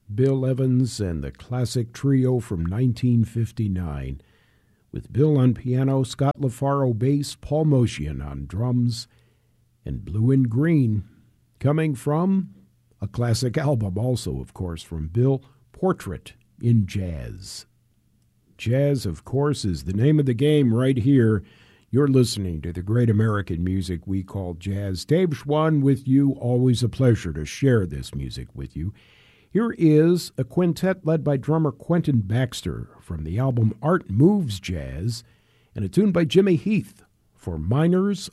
Bill Evans and the classic trio from 1959, with Bill on piano, Scott LaFaro bass, Paul Motian on drums, and Blue and Green, coming from a classic album also, of course, from Bill, Portrait in Jazz. Jazz, of course, is the name of the game right here. You're listening to the great American music we call jazz. Dave Schwann with you. Always a pleasure to share this music with you. Here is a quintet led by drummer Quentin Baxter from the album Art Moves Jazz, and a tune by Jimmy Heath for Miners